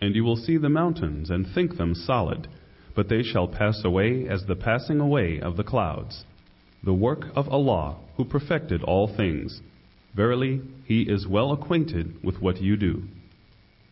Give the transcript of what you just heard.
And you will see the mountains and think them solid, but they shall pass away as the passing away of the clouds. The work of Allah, who perfected all things. Verily, He is well acquainted with what you do.